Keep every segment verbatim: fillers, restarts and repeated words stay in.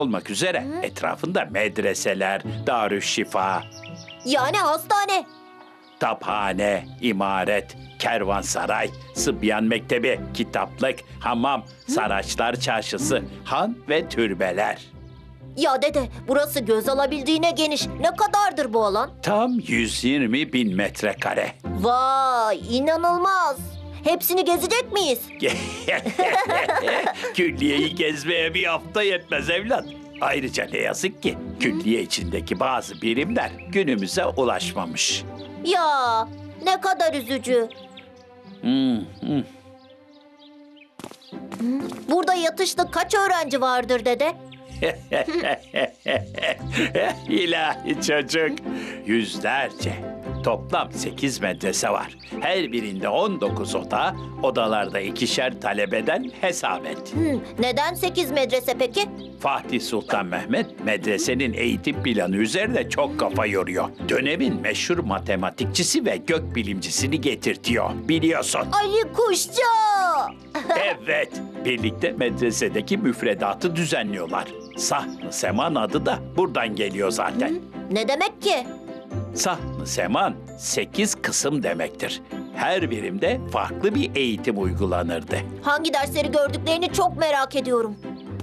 olmak üzere etrafında medreseler, darüşşifa, Yani hastane. taphane, imaret, kervansaray, sıbyan mektebi, kitaplık, hamam, Saraçlar Çarşısı, han ve türbeler. Ya dede, burası göz alabildiğine geniş. Ne kadardır bu alan? Tam yüz yirmi bin metrekare. Vay, inanılmaz. Hepsini gezecek miyiz? Külliyeyi gezmeye bir hafta yetmez evlat. Ayrıca ne yazık ki külliye içindeki bazı birimler günümüze ulaşmamış. Ya, ne kadar üzücü. Hmm, hmm. Burada yatışlı kaç öğrenci vardır dede? İlahi çocuk. Yüzlerce. Toplam sekiz medrese var. Her birinde on dokuz oda, odalarda ikişer talebeden hesap et. Hmm, neden sekiz medrese peki? Fatih Sultan Mehmet medresenin eğitim planı üzerine çok kafa yoruyor. Dönemin meşhur matematikçisi ve gökbilimcisini getirtiyor. Biliyorsun. Ali Kuşçu! Evet, birlikte medresedeki müfredatı düzenliyorlar. Sahn-ı Seman adı da buradan geliyor zaten. Ne demek ki? Sahn-ı Seman sekiz kısım demektir. Her birimde farklı bir eğitim uygulanırdı. Hangi dersleri gördüklerini çok merak ediyorum.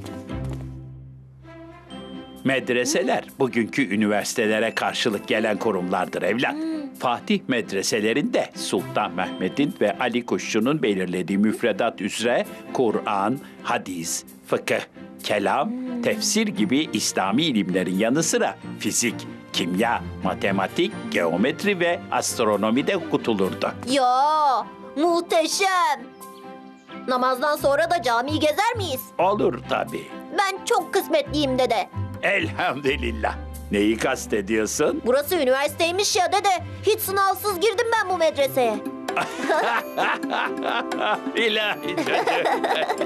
Medreseler bugünkü üniversitelere karşılık gelen kurumlardır evlat. Fatih medreselerinde Sultan Mehmet'in ve Ali Kuşçu'nun belirlediği müfredat üzere Kur'an, hadis, fıkıh, kelam, tefsir gibi İslami ilimlerin yanı sıra fizik, kimya, matematik, geometri ve astronomi de okutulurdu. Ya, muhteşem. Namazdan sonra da camiyi gezer miyiz? Olur tabii. Ben çok kısmetliyim dede. Elhamdülillah. Neyi kastediyorsun? Burası üniversiteymiş ya dede. Hiç sınavsız girdim ben bu medreseye. İlahi çocuk.